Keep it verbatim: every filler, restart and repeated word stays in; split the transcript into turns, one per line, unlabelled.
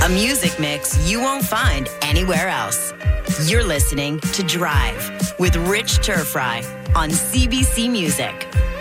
A music mix you won't find anywhere else. You're listening to Drive with Rich Turfry on C B C Music.